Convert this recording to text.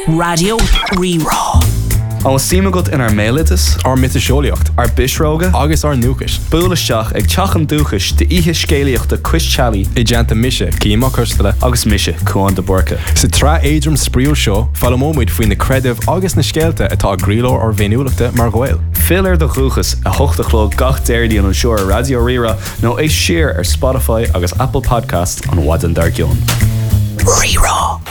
Radio Rerá. An síimegad in ar mélitas, ar mit seolaíocht, ar bisróga, agus ar nuachas. Búlaisteach ag teachan dúchas de ihe scéalaíochta Chris-Chalí I deanta mise, címa chustala. agus mise chuan de borca. Sa tra éidrim spríú seo, fallamóid faoin na credibh agus na scéalta atá gríló ar bhéniúlachta mar ghail. Filir de chuchas a hochtachló gach déirdíon an seoir Radio Rerá nó é siar ar Spotify agus Apple Podcast an Wadan Dargion. Rerá.